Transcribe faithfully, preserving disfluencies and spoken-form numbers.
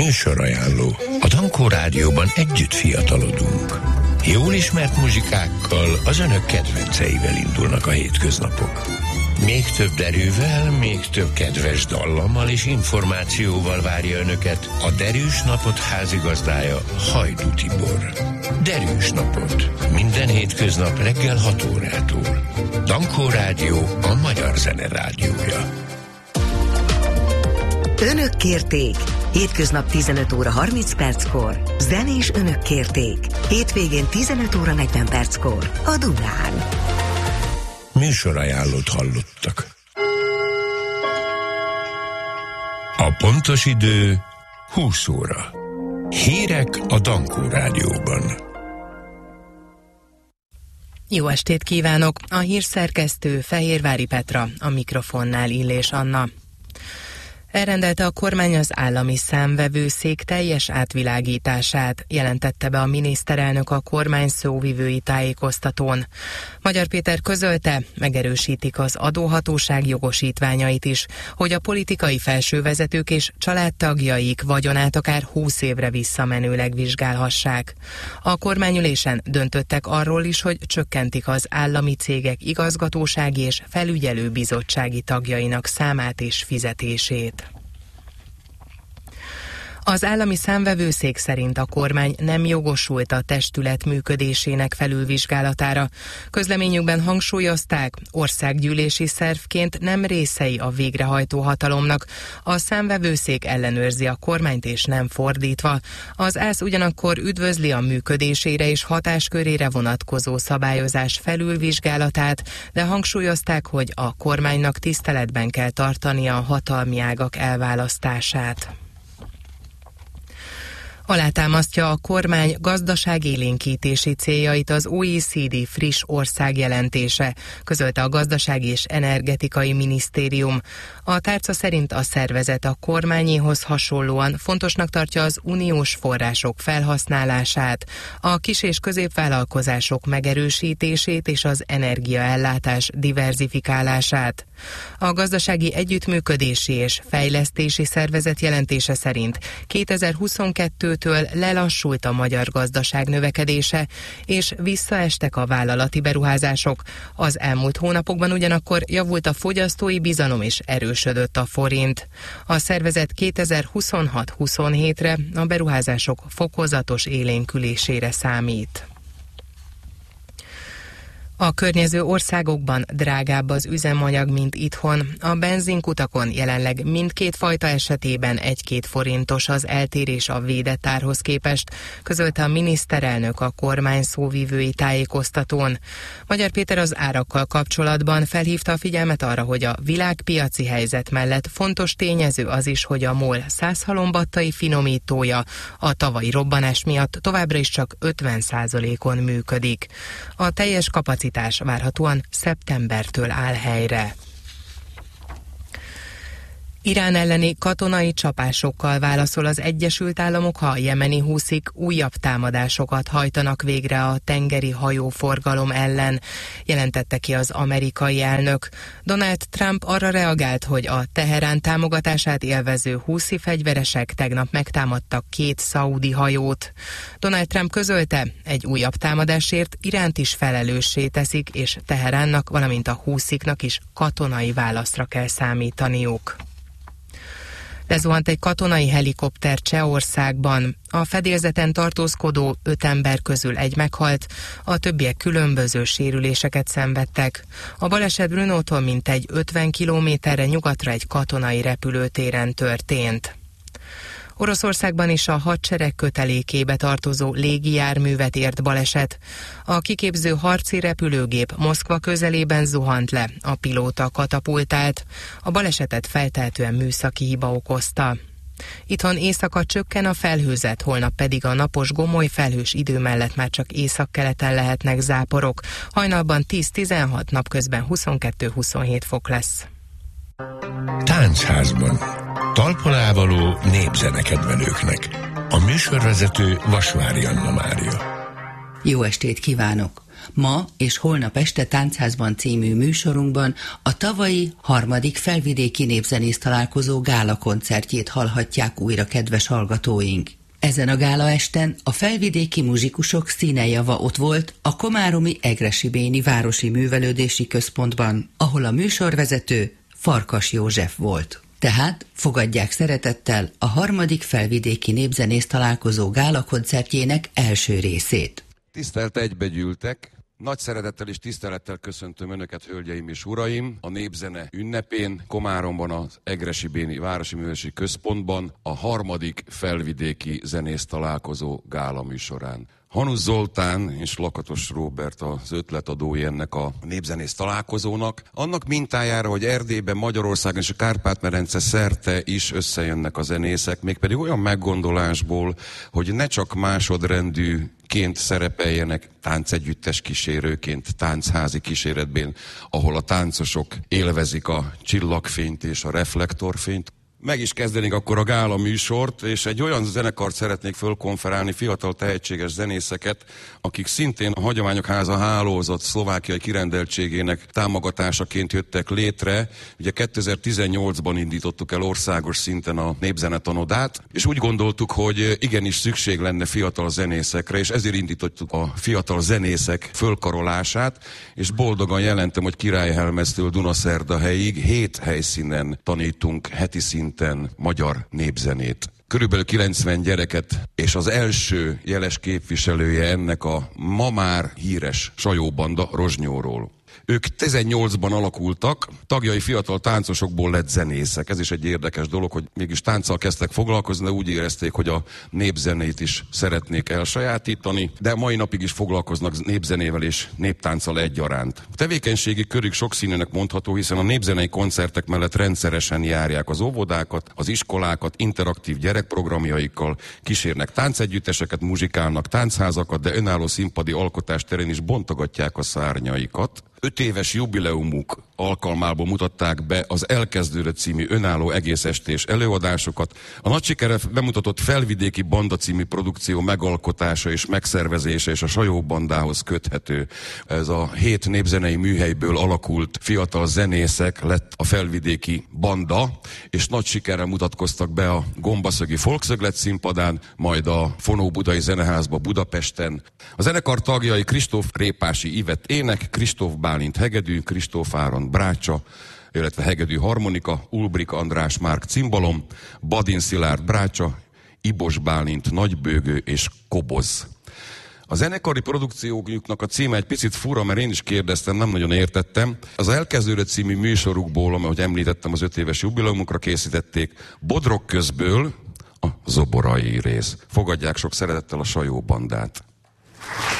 Műsorajánló. A Dankó Rádióban együtt fiatalodunk. Jól ismert muzsikákkal, az önök kedvenceivel indulnak a hétköznapok. Még több derűvel, még több kedves dallammal és információval várja önöket a Derűs Napot házigazdája, Hajdú Tibor. Derűs Napot. Minden hétköznap reggel hat órától. Dankó Rádió, a magyar zene rádiója. Önök kérték. Hétköznap tizenöt óra harminc perckor. Zenés Önök kérték. Hétvégén tizenöt óra negyven perckor. A Dunán. Műsorajánlót hallottak. A pontos idő húsz óra. Hírek a Dankó Rádióban. Jó estét kívánok! A hírszerkesztő Fehérvári Petra, a mikrofonnál Illés Anna. Elrendelte a kormány az állami számvevőszék teljes átvilágítását, jelentette be a miniszterelnök a kormány szóvivői tájékoztatón. Magyar Péter közölte, megerősítik az adóhatóság jogosítványait is, hogy a politikai felsővezetők és családtagjaik vagyonát akár húsz évre visszamenőleg vizsgálhassák. A kormányülésen döntöttek arról is, hogy csökkentik az állami cégek igazgatósági és felügyelőbizottsági tagjainak számát és fizetését. Az állami számvevőszék szerint a kormány nem jogosult a testület működésének felülvizsgálatára. Közleményükben hangsúlyozták, országgyűlési szervként nem részei a végrehajtó hatalomnak. A számvevőszék ellenőrzi a kormányt és nem fordítva. Az ÁSZ ugyanakkor üdvözli a működésére és hatáskörére vonatkozó szabályozás felülvizsgálatát, de hangsúlyozták, hogy a kormánynak tiszteletben kell tartania a hatalmi ágak elválasztását. Alátámasztja a kormány gazdaságélénkítési céljait az o e cé dé friss országjelentése, közölte a Gazdasági és Energetikai Minisztérium. A tárca szerint a szervezet a kormányéhoz hasonlóan fontosnak tartja az uniós források felhasználását, a kis- és középvállalkozások megerősítését és az energiaellátás diverzifikálását. A Gazdasági Együttműködési és Fejlesztési Szervezet jelentése szerint kétezer-huszonkettőtől lelassult a magyar gazdaság növekedése, és visszaestek a vállalati beruházások. Az elmúlt hónapokban ugyanakkor javult a fogyasztói bizalom és erősödött a forint. A szervezet kétezer-huszonhat-huszonhétre a beruházások fokozatos élénkülésére számít. A környező országokban drágább az üzemanyag, mint itthon. A benzinkutakon jelenleg mindkét fajta esetében egy-két forintos az eltérés a védett árhoz képest, közölte a miniszterelnök a kormány szóvivői tájékoztatón. Magyar Péter az árakkal kapcsolatban felhívta a figyelmet arra, hogy a világpiaci helyzet mellett fontos tényező az is, hogy a MOL százhalombattai finomítója a tavalyi robbanás miatt továbbra is csak ötven százalékon működik. A teljes kapacitás várhatóan szeptembertől áll helyre. Irán elleni katonai csapásokkal válaszol az Egyesült Államok, ha a jemeni húszik újabb támadásokat hajtanak végre a tengeri hajóforgalom ellen, jelentette ki az amerikai elnök. Donald Trump arra reagált, hogy a Teherán támogatását élvező húszi fegyveresek tegnap megtámadtak két szaudi hajót. Donald Trump közölte, egy újabb támadásért Iránt is felelőssé teszik, és Teheránnak, valamint a húsziknak is katonai válaszra kell számítaniuk. Lezuhant egy katonai helikopter Csehországban. A fedélzeten tartózkodó öt ember közül egy meghalt, a többiek különböző sérüléseket szenvedtek. A baleset Brnótól mintegy ötven kilométerre nyugatra egy katonai repülőtéren történt. Oroszországban is a hadsereg kötelékébe tartozó légijárművet ért baleset. A kiképző harci repülőgép Moszkva közelében zuhant le, a pilóta katapultált. A balesetet feltehetően műszaki hiba okozta. Itthon éjszaka csökken a felhőzet, holnap pedig a napos gomoly felhős idő mellett már csak északkeleten lehetnek záporok. Hajnalban tíz-tizenhat, napközben huszonkettő-huszonhét fok lesz. Táncházban. Talpon népzenekedvelőknek. A műsorvezető Vasvári Anna Mária. Jó estét kívánok! Ma és holnap este Táncházban című műsorunkban a tavalyi harmadik felvidéki népzenész találkozó gála koncertjét hallhatják újra, kedves hallgatóink. Ezen a gála esten a felvidéki muzsikusok színejava ott volt a komáromi Egresibéni Városi Művelődési Központban, ahol a műsorvezető Farkas József volt. Tehát fogadják szeretettel a harmadik felvidéki népzenész találkozó gála koncertjének első részét. Tisztelt egybegyűltek! Nagy szeretettel és tisztelettel köszöntöm Önöket, hölgyeim és uraim, a népzene ünnepén, Komáromban, az Egresibéni Városi Művelődési Központban a harmadik felvidéki zenész találkozó gála műsorán. Hanusz Zoltán és Lakatos Róbert az ötletadói ennek a népzenész találkozónak. Annak mintájára, hogy Erdélyben, Magyarországon és a Kárpát-medence szerte is összejönnek a zenészek, mégpedig olyan meggondolásból, hogy ne csak másodrendűként szerepeljenek táncegyüttes kísérőként, táncházi kíséretben, ahol a táncosok élvezik a csillagfényt és a reflektorfényt. Meg is kezdenénk akkor a gála műsort, és egy olyan zenekart szeretnék fölkonferálni, fiatal tehetséges zenészeket, akik szintén a Hagyományok Háza hálózat szlovákiai kirendeltségének támogatásaként jöttek létre. Ugye kétezer-tizennyolcban indítottuk el országos szinten a népzenetanodát, és úgy gondoltuk, hogy igenis szükség lenne fiatal zenészekre, és ezért indítottuk a fiatal zenészek fölkarolását, és boldogan jelentem, hogy Királyhelmeztől Dunaszerdahelyig hét helyszínen tanítunk heti szinten magyar népzenét. Körülbelül kilencven gyereket, és az első jeles képviselője ennek a ma már híres sajóbanda Rozsnyóról. Ők tizennyolcban alakultak, tagjai fiatal táncosokból lett zenészek. Ez is egy érdekes dolog, hogy mégis tánccal kezdtek foglalkozni, de úgy érezték, hogy a népzenét is szeretnék elsajátítani, de mai napig is foglalkoznak népzenével és néptánccal egyaránt. A tevékenységi körük sokszínűnek mondható, hiszen a népzenei koncertek mellett rendszeresen járják az óvodákat, az iskolákat, interaktív gyerekprogramjaikkal, kísérnek táncegyütteseket, muzsikálnak táncházakat, de önálló színpadi alkotás terén is bontogatják a szárnyaikat. Öt éves jubileumuk alkalmából mutatták be az Elkezdődött című önálló egészestés előadásokat. A nagy sikere bemutatott Felvidéki Banda című produkció megalkotása és megszervezése és a sajóbandához köthető. Ez a hét népzenei műhelyből alakult fiatal zenészek lett a Felvidéki Banda, és nagy sikerrel mutatkoztak be a Gombaszögi Folkszöglet színpadán, majd a Fonó Budai Zeneházba Budapesten. A zenekar tagjai Kristóf Répási Ivett ének, Kristóf Bálint hegedű, Kristóf Áron brácsa, illetve hegedű harmonika, Ulbrik András Márk cimbalom, Badin Szilárd brácsa, Ibos Bálint nagybőgő és koboz. A zenekari produkcióknak a címe egy picit fura, mert én is kérdeztem, nem nagyon értettem. Az Elkezdődött című műsorukból, ahogy említettem, az öt éves jubileumukra készítették, Bodrog közből a zoborai rész. Fogadják sok szeretettel a sajóbandát.